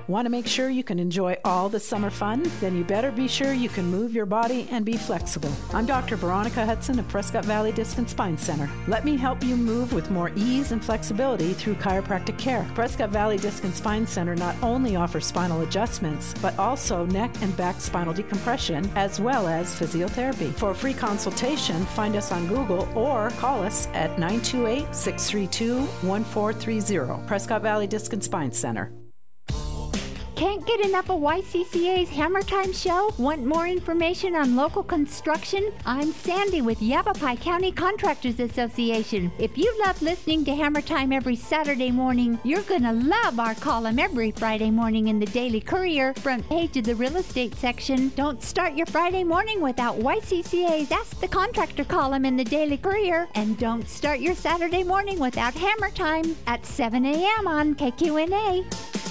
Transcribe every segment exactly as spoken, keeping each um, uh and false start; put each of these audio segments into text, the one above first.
Want to make sure you can enjoy all the summer fun? Then you better be sure you can move your body and be flexible. I'm Doctor Veronica Hudson of Prescott Valley Disc and Spine Center. Let me help you move with more ease and flexibility through chiropractic care. Prescott Valley Disc and Spine Center not only offers spinal adjustments, but also neck and back spinal decompression, as well as physiotherapy. For a free consultation, find us on Google or call us at nine two eight, six three two, one four three zero. Prescott Valley Disc and Spine Center. Can't get enough of Y C C A's Hammer Time show? Want more information on local construction? I'm Sandy with Yavapai County Contractors Association. If you love listening to Hammer Time every Saturday morning, you're going to love our column every Friday morning in the Daily Courier, front page of the real estate section. Don't start your Friday morning without Y C C A's Ask the Contractor column in the Daily Courier. And don't start your Saturday morning without Hammer Time at seven a.m. on K Q N A.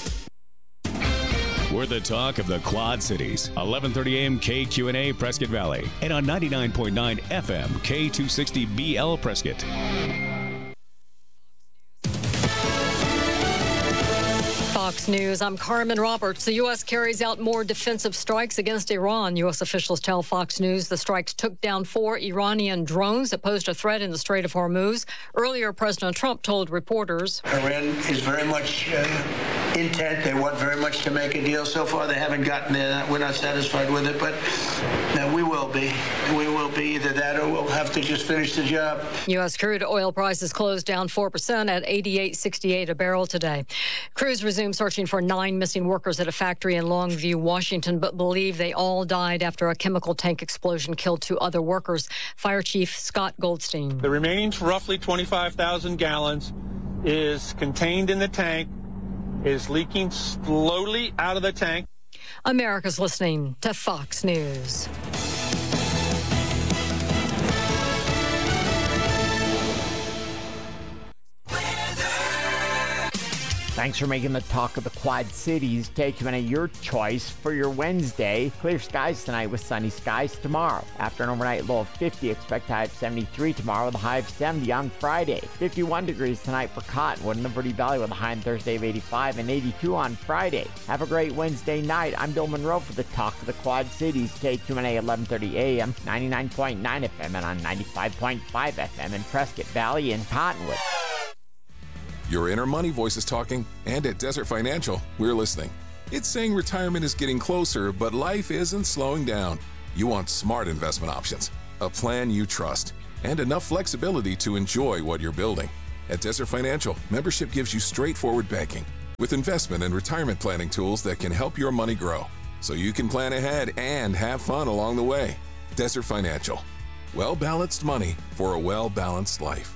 We're the talk of the Quad Cities. eleven thirty a.m. K Q N A Prescott Valley. And on ninety-nine point nine F M K two sixty B L Prescott. Fox News, I'm Carmen Roberts. The U S carries out more defensive strikes against Iran. U S officials tell Fox News the strikes took down four Iranian drones that posed a threat in the Strait of Hormuz. Earlier, President Trump told reporters, Iran is very much uh, intent. They want very much to make a deal. So far, they haven't gotten there. We're not satisfied with it, but no, we will be. We will be either that or we'll have to just finish the job. U S crude oil prices closed down four percent at eighty-eight sixty-eight a barrel today. Crews resumed searching for nine missing workers at a factory in Longview, Washington, but believe they all died after a chemical tank explosion killed two other workers. Fire Chief Scott Goldstein. The remaining roughly twenty-five thousand gallons is contained in the tank, is leaking slowly out of the tank. America's listening to Fox News. Thanks for making the talk of the Quad Cities. K Q N A, your choice for your Wednesday. Clear skies tonight with sunny skies tomorrow. After an overnight low of fifty, expect high of seventy-three tomorrow with a high of seventy on Friday. fifty-one degrees tonight for Cottonwood and the Verde Valley with a high on Thursday of eighty-five and eighty-two on Friday. Have a great Wednesday night. I'm Bill Monroe for the talk of the Quad Cities. K Q N A, eleven thirty a m, ninety-nine point nine F M and on ninety-five point five F M in Prescott Valley and Cottonwood. Your inner money voice is talking, and at Desert Financial, we're listening. It's saying retirement is getting closer, but life isn't slowing down. You want smart investment options, a plan you trust, and enough flexibility to enjoy what you're building. At Desert Financial, membership gives you straightforward banking with investment and retirement planning tools that can help your money grow, so you can plan ahead and have fun along the way. Desert Financial. Well-balanced money for a well-balanced life.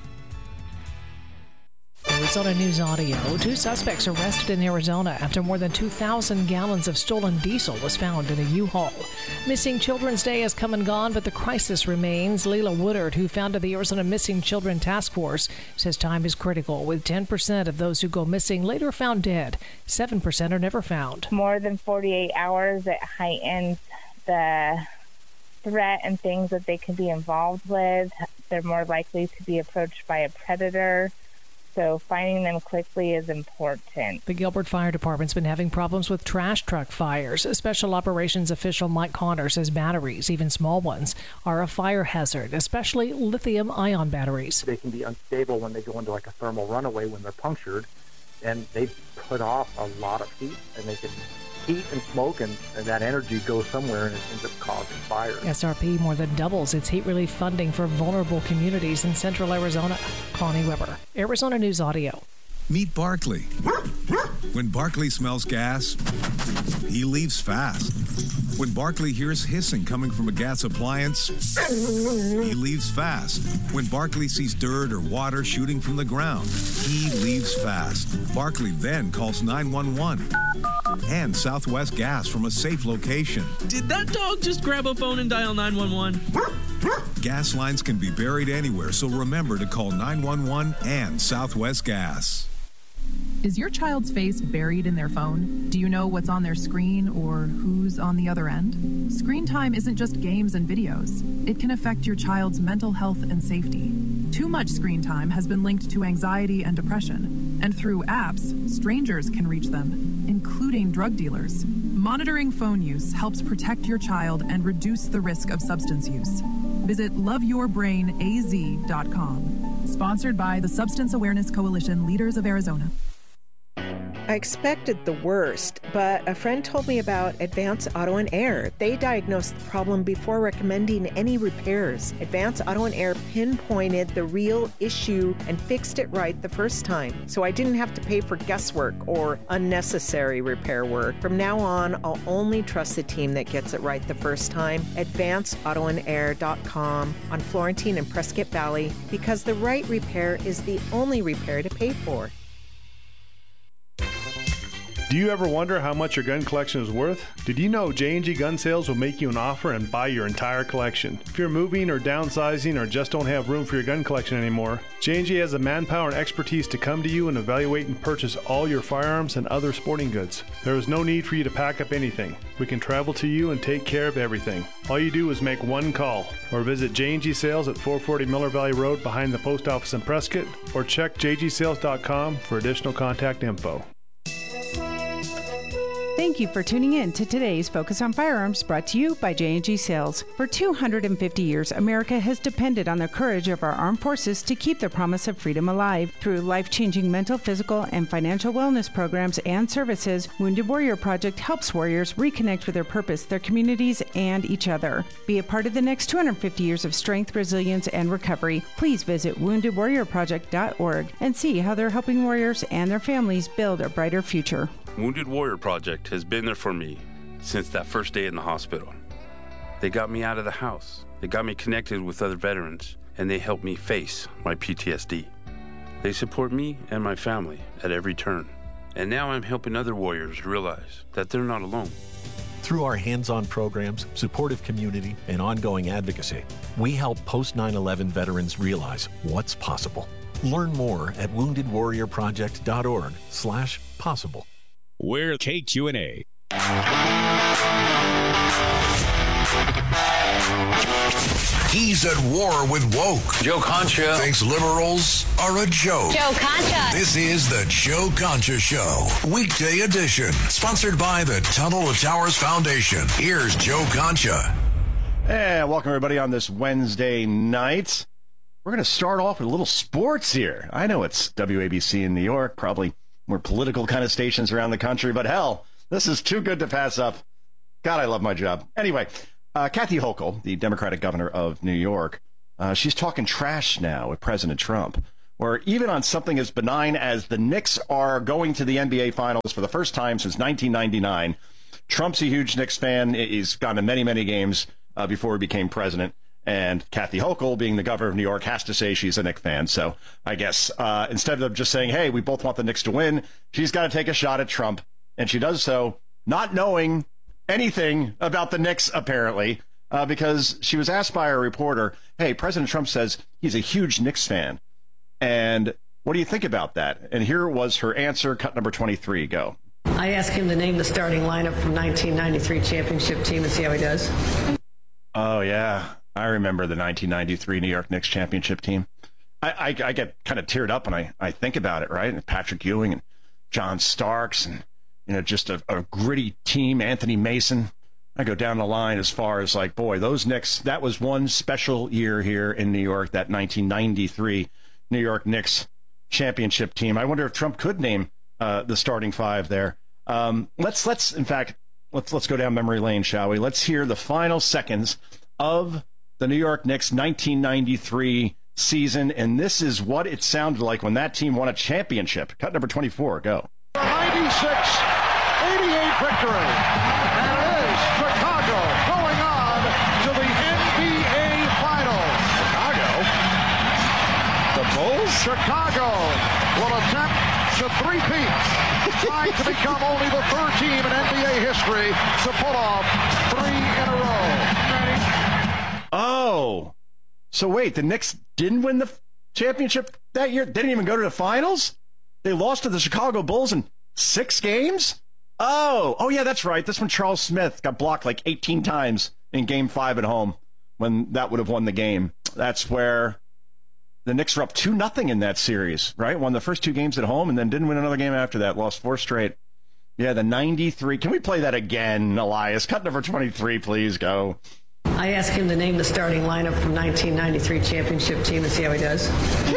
Arizona News Audio. Two suspects arrested in Arizona after more than two thousand gallons of stolen diesel was found in a U-Haul. Missing Children's Day has come and gone, but the crisis remains. Leila Woodard, who founded the Arizona Missing Children Task Force, says time is critical, with ten percent of those who go missing later found dead. seven percent are never found. More than forty-eight hours, it heightens the threat and things that they could be involved with. They're more likely to be approached by a predator. So finding them quickly is important. The Gilbert Fire Department's been having problems with trash truck fires. Special Operations official Mike Connor says batteries, even small ones, are a fire hazard, especially lithium-ion batteries. They can be unstable when they go into like a thermal runaway when they're punctured, and they put off a lot of heat, and they can heat and smoke, and, and that energy goes somewhere and it ends up causing fire. S R P more than doubles its heat relief funding for vulnerable communities in central Arizona. Connie Weber, Arizona News Audio. Meet Barkley. When Barkley smells gas, he leaves fast. When Barkley hears hissing coming from a gas appliance, he leaves fast. When Barkley sees dirt or water shooting from the ground, he leaves fast. Barkley then calls nine one one and Southwest Gas from a safe location. Did that dog just grab a phone and dial nine one one? Gas lines can be buried anywhere, so remember to call nine one one and Southwest Gas. Is your child's face buried in their phone? Do you know what's on their screen or who's on the other end? Screen time isn't just games and videos. It can affect your child's mental health and safety. Too much screen time has been linked to anxiety and depression. And through apps, strangers can reach them, including drug dealers. Monitoring phone use helps protect your child and reduce the risk of substance use. Visit love your brain a z dot com. Sponsored by the Substance Awareness Coalition, Leaders of Arizona. I expected the worst, but a friend told me about Advance Auto and Air. They diagnosed the problem before recommending any repairs. Advance Auto and Air pinpointed the real issue and fixed it right the first time, so I didn't have to pay for guesswork or unnecessary repair work. From now on, I'll only trust the team that gets it right the first time. advance auto and air dot com on Florentine and Prescott Valley, because the right repair is the only repair to pay for. Do you ever wonder how much your gun collection is worth? Did you know J and G Gun Sales will make you an offer and buy your entire collection? If you're moving or downsizing or just don't have room for your gun collection anymore, J and G has the manpower and expertise to come to you and evaluate and purchase all your firearms and other sporting goods. There is no need for you to pack up anything. We can travel to you and take care of everything. All you do is make one call or visit J and G Sales at four forty Miller Valley Road behind the post office in Prescott, or check j g sales dot com for additional contact info. Thank you for tuning in to today's Focus on Firearms, brought to you by J and G Sales. For two hundred fifty years, America has depended on the courage of our armed forces to keep the promise of freedom alive. Through life-changing mental, physical, and financial wellness programs and services, Wounded Warrior Project helps warriors reconnect with their purpose, their communities, and each other. Be a part of the next two hundred fifty years of strength, resilience, and recovery. Please visit wounded warrior project dot org and see how they're helping warriors and their families build a brighter future. Wounded Warrior Project has been there for me since that first day in the hospital. They got me out of the house, they got me connected with other veterans, and they helped me face my P T S D. They support me and my family at every turn. And now I'm helping other warriors realize that they're not alone. Through our hands-on programs, supportive community, and ongoing advocacy, we help post nine eleven veterans realize what's possible. Learn more at wounded warrior project dot org slash possible. We're K Q and A. He's at war with woke. Joe Concha thinks liberals are a joke. Joe Concha. This is the Joe Concha Show, weekday edition, sponsored by the Tunnel to Towers Foundation. Here's Joe Concha. And welcome everybody on this Wednesday night. We're going to start off with a little sports here. I know it's W A B C in New York, probably more political kind of stations around the country, but hell, this is too good to pass up. God, I love my job. Anyway, uh, Kathy Hochul, the Democratic governor of New York, uh, she's talking trash now with President Trump, where even on something as benign as the Knicks are going to the N B A Finals for the first time since nineteen ninety-nine, Trump's a huge Knicks fan. He's gone to many, many games uh, before he became president. And Kathy Hochul, being the governor of New York, has to say she's a Knicks fan. So I guess uh, instead of just saying, hey, we both want the Knicks to win, she's got to take a shot at Trump. And she does so not knowing anything about the Knicks, apparently, uh, because she was asked by a reporter, hey, President Trump says he's a huge Knicks fan. And what do you think about that? And here was her answer, cut number twenty-three. Go. I asked him to name the starting lineup from nineteen ninety-three championship team and see how he does. Oh, yeah. I remember the nineteen ninety-three New York Knicks championship team. I, I, I get kind of teared up when I, I think about it, right? And Patrick Ewing and John Starks and, you know, just a, a gritty team, Anthony Mason. I go down the line as far as like, boy, those Knicks, that was one special year here in New York, that nineteen ninety-three New York Knicks championship team. I wonder if Trump could name uh, the starting five there. Um, let's, let's, in fact, let's, let's go down memory lane, shall we? Let's hear the final seconds of the New York Knicks nineteen ninety-three season, and this is what it sounded like when that team won a championship. Cut number twenty-four, go. ninety-six eighty-eight victory, and it is Chicago going on to the N B A Finals. Chicago? The Bulls? Chicago will attempt to three-peat, trying to become only the third team in N B A history to pull off three in a row. Oh, so wait, the Knicks didn't win the championship that year? They didn't even go to the finals? They lost to the Chicago Bulls in six games? Oh, oh yeah, that's right. That's when Charles Smith got blocked like eighteen times in game five at home when that would have won the game. That's where the Knicks were up two nothing in that series, right? Won the first two games at home and then didn't win another game after that. Lost four straight. Yeah, the ninety-three. Can we play that again, Elias? Cut number twenty-three, please. Go. I asked him to name the starting lineup from nineteen ninety-three championship team and see how he does.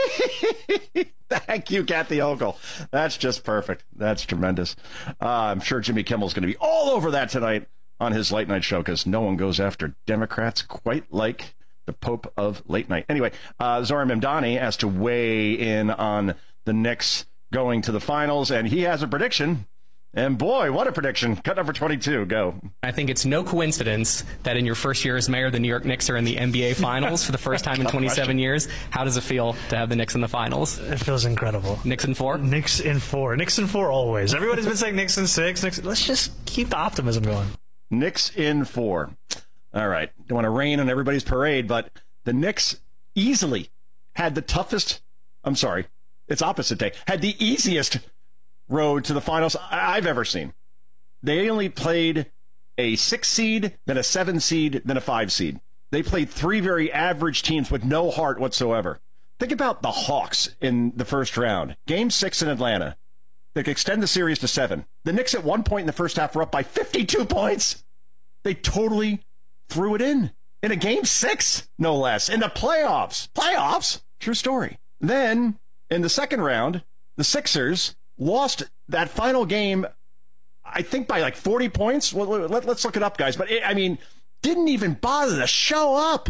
Thank you, Kathy Ogle. That's just perfect. That's tremendous. Uh, I'm sure Jimmy Kimmel's going to be all over that tonight on his late night show because no one goes after Democrats quite like the Pope of late night. Anyway, uh, Zohran Mamdani has to weigh in on the Knicks going to the finals, and he has a prediction. And boy, what a prediction. Cut number twenty-two, go. I think it's no coincidence that in your first year as mayor, the New York Knicks are in the N B A Finals for the first time in twenty-seven years. How does it feel to have the Knicks in the Finals? It feels incredible. Knicks in four? Knicks in four. Knicks in four always. Everybody's been saying Knicks in six. Knicks, let's just keep the optimism going. Knicks in four. All right. Don't want to rain on everybody's parade, but the Knicks easily had the toughest, I'm sorry, it's opposite day, had the easiest road to the finals I've ever seen. They only played a six seed, then a seven seed, then a five seed. They played three very average teams with no heart whatsoever. Think about the Hawks in the first round. Game six in Atlanta. They could extend the series to seven. The Knicks at one point in the first half were up by fifty-two points. They totally threw it in. In a game six, no less. In the playoffs. Playoffs? True story. Then, in the second round, the Sixers lost that final game, I think, by like forty points. Well, let, let's look it up, guys. But, it, I mean, didn't even bother to show up.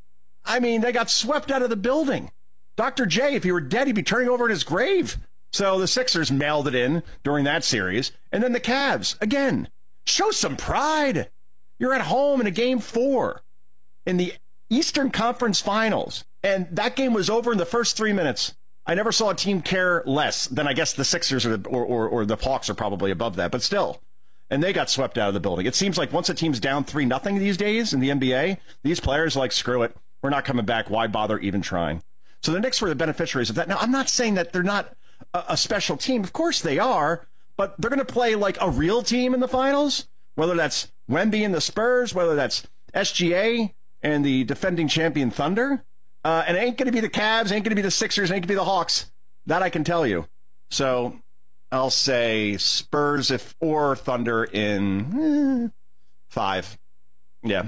I mean, they got swept out of the building. Doctor J, if he were dead, he'd be turning over in his grave. So the Sixers mailed it in during that series. And then the Cavs, again, show some pride. You're at home in a game four in the Eastern Conference Finals. And that game was over in the first three minutes. I never saw a team care less than, I guess, the Sixers or, or, or, or the Hawks are probably above that, but still. And they got swept out of the building. It seems like once a team's down three nothing these days in the N B A, these players are like, screw it. We're not coming back. Why bother even trying? So the Knicks were the beneficiaries of that. Now, I'm not saying that they're not a, a special team. Of course they are, but they're going to play like a real team in the finals, whether that's Wemby and the Spurs, whether that's S G A and the defending champion Thunder. Uh, and it ain't going to be the Cavs, ain't going to be the Sixers, ain't going to be the Hawks. That I can tell you. So I'll say Spurs if or Thunder in eh, five. Yeah.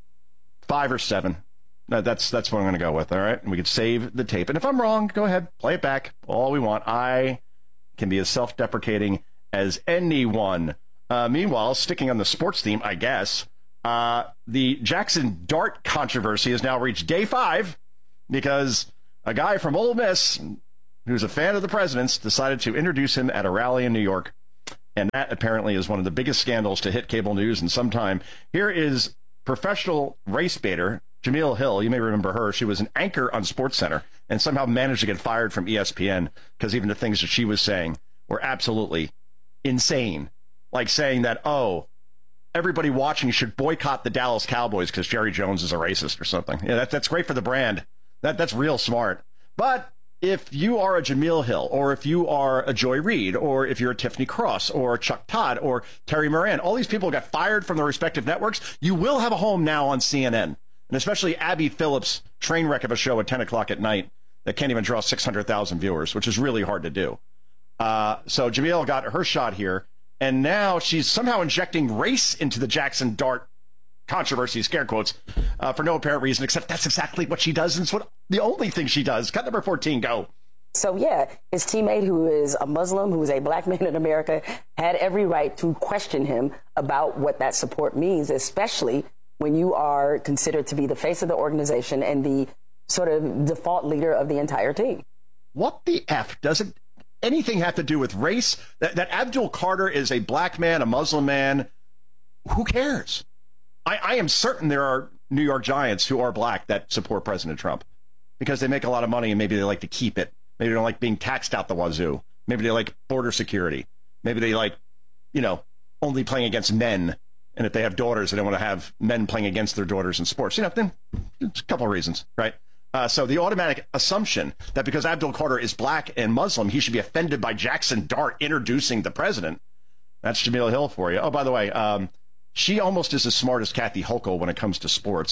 Five or seven. No, that's that's what I'm going to go with, all right? And we could save the tape. And if I'm wrong, go ahead, play it back. All we want. I can be as self-deprecating as anyone. Uh, meanwhile, sticking on the sports theme, I guess, uh, the Jackson Dart controversy has now reached day five. Because a guy from Ole Miss, who's a fan of the president's, decided to introduce him at a rally in New York. And that apparently is one of the biggest scandals to hit cable news in some time. Here is professional race baiter Jemele Hill. You may remember her. She was an anchor on SportsCenter and somehow managed to get fired from E S P N because even the things that she was saying were absolutely insane. Like saying that, oh, everybody watching should boycott the Dallas Cowboys because Jerry Jones is a racist or something. Yeah, that, that's great for the brand. That That's real smart. But if you are a Jemele Hill, or if you are a Joy Reid, or if you're a Tiffany Cross, or Chuck Todd, or Terry Moran, all these people got fired from their respective networks, you will have a home now on C N N. And especially Abby Phillips' train wreck of a show at ten o'clock at night that can't even draw six hundred thousand viewers, which is really hard to do. Uh, so Jemele got her shot here, and now she's somehow injecting race into the Jackson Dart controversy, scare quotes, uh, for no apparent reason, except that's exactly what she does, and it's what the only thing she does. Cut number fourteen, go. So, yeah, his teammate, who is a Muslim, who is a black man in America, had every right to question him about what that support means, especially when you are considered to be the face of the organization and the sort of default leader of the entire team. What the F? Doesn't anything have to do with race? That, that Abdul Carter is a black man, a Muslim man. Who cares? I, I am certain there are New York Giants who are black that support President Trump because they make a lot of money and maybe they like to keep it. Maybe they don't like being taxed out the wazoo. Maybe they like border security. Maybe they like, you know, only playing against men. And if they have daughters, they don't want to have men playing against their daughters in sports. You know, then it's a couple of reasons, right? Uh, so the automatic assumption that because Abdul Carter is black and Muslim, he should be offended by Jackson Dart introducing the president. That's Jemele Hill for you. Oh, by the way, um, she almost is as smart as Kathy Hochul when it comes to sports.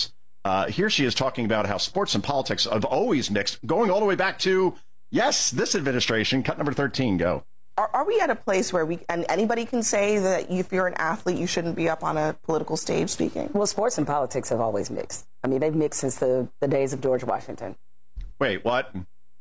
Uh, here she is talking about how sports and politics have always mixed, going all the way back to, yes, this administration. Cut number thirteen, go. Are, are we at a place where we, and anybody can say that if you're an athlete, you shouldn't be up on a political stage speaking? Well, sports and politics have always mixed. I mean, they've mixed since the, the days of George Washington. Wait, what?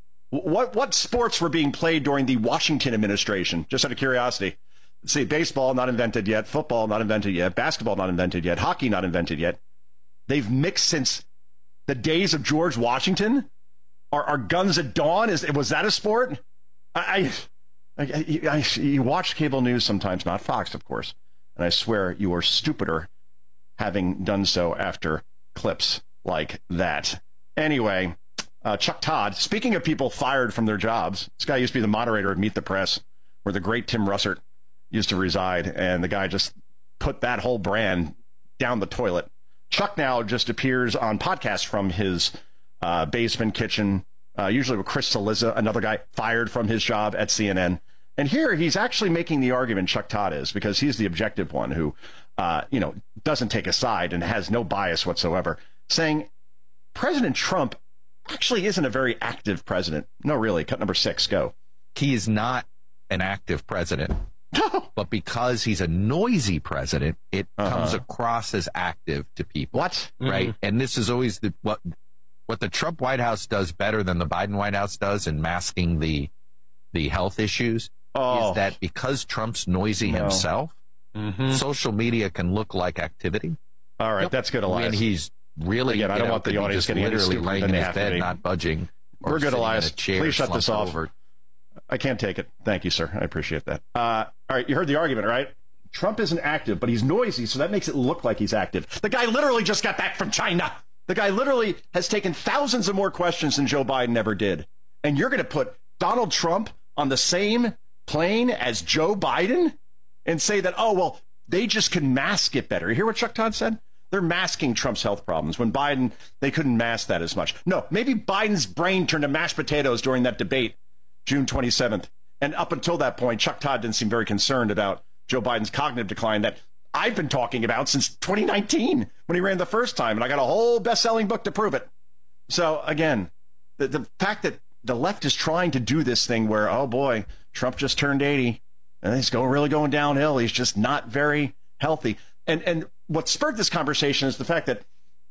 What what sports were being played during the Washington administration? Just out of curiosity. Let's see, baseball not invented yet, football not invented yet, basketball not invented yet, hockey not invented yet. They've mixed since the days of George Washington. Are, are guns at dawn? Is was that a sport? I, I, I, I you watch cable news sometimes, not Fox, of course, and I swear you are stupider having done so after clips like that. Anyway. Uh, Chuck Todd, speaking of people fired from their jobs, this guy used to be the moderator of Meet the Press, where the great Tim Russert used to reside, and the guy just put that whole brand down the toilet. Chuck now just appears on podcasts from his uh, basement kitchen, uh, usually with Chris Cillizza, another guy fired from his job at C N N. And here he's actually making the argument, Chuck Todd is, because he's the objective one who, uh, you know, doesn't take a side and has no bias whatsoever, saying President Trump actually isn't a very active president. No, really. Cut number six, go. He is not an active president. But because he's a noisy president, it uh-huh. comes across as active to people. What? Right? Mm-hmm. And this is always the what what the Trump White House does better than the Biden White House does in masking the the health issues oh. is that because Trump's noisy no. himself, mm-hmm. social media can look like activity. All right, yep. That's good, Elias. And he's really, Again, I don't know, want the audience getting literally any laying than in they his have bed, to be. not budging. We're good, Elias. Chair, Please shut this off. Over. I can't take it. Thank you, sir. I appreciate that. Uh, all right, you heard the argument, right? Trump isn't active, but he's noisy, so that makes it look like he's active. The guy literally just got back from China. The guy literally has taken thousands of more questions than Joe Biden ever did. And you're going to put Donald Trump on the same plane as Joe Biden and say that, oh, well, they just can mask it better. You hear what Chuck Todd said? They're masking Trump's health problems. When Biden, they couldn't mask that as much. No, maybe Biden's brain turned to mashed potatoes during that debate, June twenty-seventh. And up until that point, Chuck Todd didn't seem very concerned about Joe Biden's cognitive decline that I've been talking about since twenty nineteen when he ran the first time. And I got a whole best-selling book to prove it. So, again, the, the fact that the left is trying to do this thing where, oh, boy, Trump just turned eighty, and he's going, really going downhill. He's just not very healthy. And and what spurred this conversation is the fact that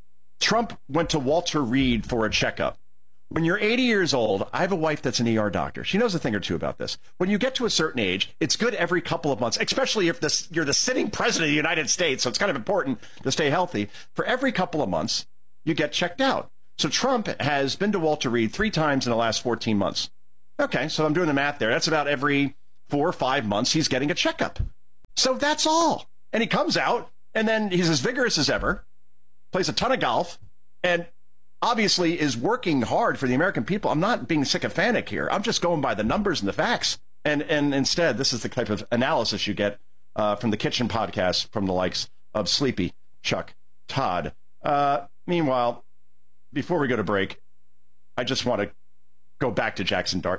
Trump went to Walter Reed for a checkup. When you're eighty years old, I have a wife that's an E R doctor. She knows a thing or two about this. When you get to a certain age, it's good every couple of months, especially if this, you're the sitting president of the United States, so it's kind of important to stay healthy. For every couple of months, you get checked out. So Trump has been to Walter Reed three times in the last fourteen months. Okay, so I'm doing the math there. That's about every four or five months he's getting a checkup. So that's all. And he comes out, and then he's as vigorous as ever, plays a ton of golf, and obviously is working hard for the American people. I'm not being sycophantic here. I'm just going by the numbers and the facts. And and instead, this is the type of analysis you get uh, from the Kitchen podcast from the likes of Sleepy Chuck Todd. Uh, meanwhile, before we go to break, I just want to go back to Jackson Dart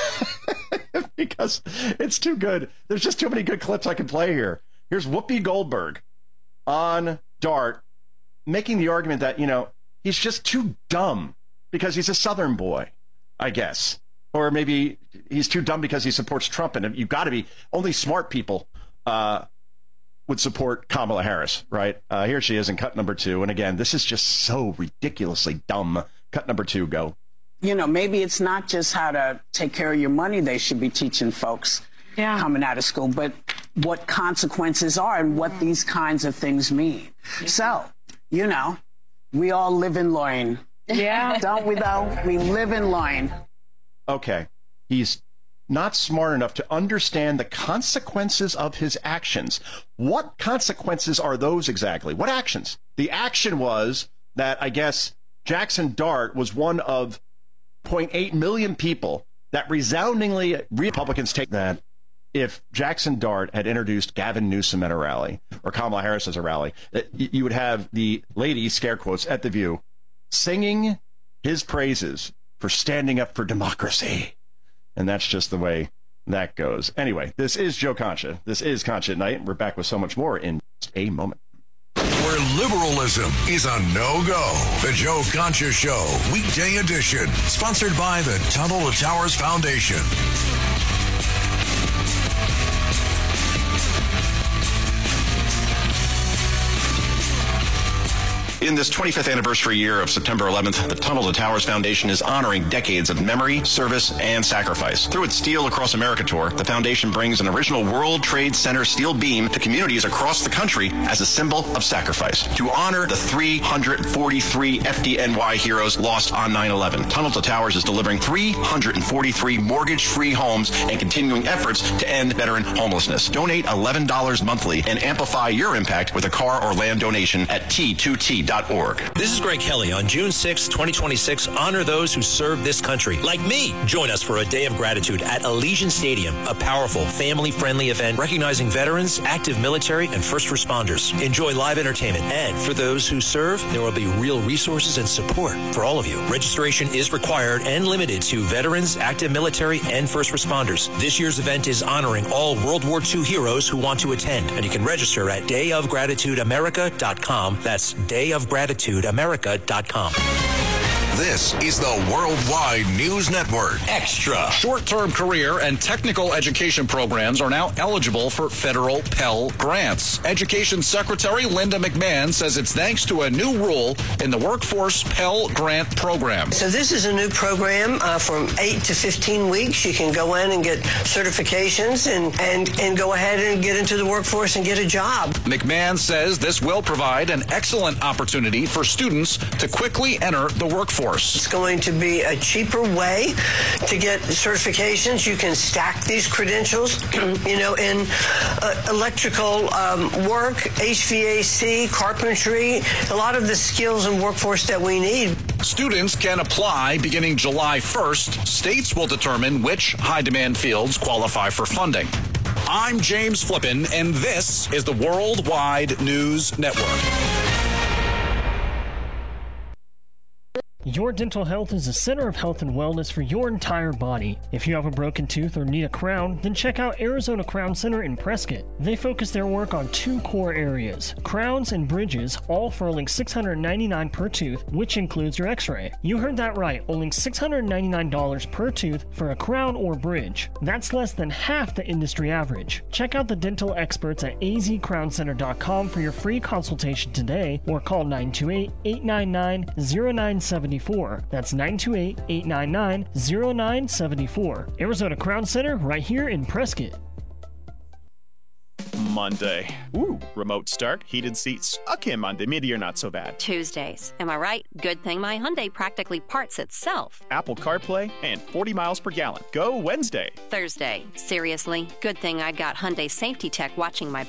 because it's too good. There's just too many good clips I can play here. Here's Whoopi Goldberg on Dart making the argument that, you know, he's just too dumb because he's a Southern boy, I guess. Or maybe he's too dumb because he supports Trump. And you've got to be, only smart people uh, would support Kamala Harris, right? Uh, here she is in cut number two. And again, this is just so ridiculously dumb. Cut number two, go. You know, maybe it's not just how to take care of your money they should be teaching folks yeah. coming out of school, but what consequences are and what these kinds of things mean. Yeah. So, you know, we all live and learn. Yeah. Don't we, though? We live and learn. Okay. He's not smart enough to understand the consequences of his actions. What consequences are those exactly? What actions? The action was that, I guess, Jackson Dart was one of zero point eight million people that resoundingly Republicans take that if Jackson Dart had introduced Gavin Newsom at a rally or Kamala Harris as a rally, you would have the lady, scare quotes, at The View, singing his praises for standing up for democracy. And that's just the way that goes. Anyway, this is Joe Concha. This is Concha at Night. We're back with so much more in just a moment. Where liberalism is a no-go. The Joe Concha Show, weekday edition. Sponsored by the Tunnel to Towers Foundation. In this twenty-fifth anniversary year of September eleventh, the Tunnel to Towers Foundation is honoring decades of memory, service, and sacrifice. Through its Steel Across America tour, the foundation brings an original World Trade Center steel beam to communities across the country as a symbol of sacrifice. To honor the three hundred forty-three F D N Y heroes lost on nine eleven, Tunnel to Towers is delivering three hundred forty-three mortgage-free homes and continuing efforts to end veteran homelessness. Donate eleven dollars monthly and amplify your impact with a car or land donation at T two T dot org. This is Greg Kelly. On June sixth, twenty twenty-six, honor those who serve this country, like me. Join us for a day of gratitude at Elysian Stadium, a powerful, family-friendly event recognizing veterans, active military, and first responders. Enjoy live entertainment, and for those who serve, there will be real resources and support for all of you. Registration is required and limited to veterans, active military, and first responders. This year's event is honoring all World War Two heroes who want to attend, and you can register at day of gratitude america dot com. That's day of gratitude america dot com. This is the Worldwide News Network. Extra. Short-term career and technical education programs are now eligible for federal Pell Grants. Education Secretary Linda McMahon says it's thanks to a new rule in the Workforce Pell Grant Program. So this is a new program uh, from eight to fifteen weeks. You can go in and get certifications and, and, and go ahead and get into the workforce and get a job. McMahon says this will provide an excellent opportunity for students to quickly enter the workforce. It's going to be a cheaper way to get certifications. You can stack these credentials, you know, in uh, electrical um, work, H V A C, carpentry, a lot of the skills and workforce that we need. Students can apply beginning July first. States will determine which high-demand fields qualify for funding. I'm James Flippin, and this is the Worldwide News Network. Your Dental Health is a center of health and wellness for your entire body. If you have a broken tooth or need a crown, then check out Arizona Crown Center in Prescott. They focus their work on two core areas, crowns and bridges, all for only six hundred ninety-nine dollars per tooth, which includes your x-ray. You heard that right, only six hundred ninety-nine dollars per tooth for a crown or bridge. That's less than half the industry average. Check out the dental experts at a z crown center dot com for your free consultation today, or call nine two eight, eight nine nine, zero nine seven four. That's nine two eight, eight nine nine, zero nine seven four. Arizona Crown Center, right here in Prescott. Monday. Ooh, remote start, heated seats. Okay, Monday, mid-year not so bad. Tuesdays. Am I right? Good thing my Hyundai practically parts itself. Apple CarPlay and forty miles per gallon. Go Wednesday. Thursday. Seriously? Good thing I got Hyundai Safety Tech watching my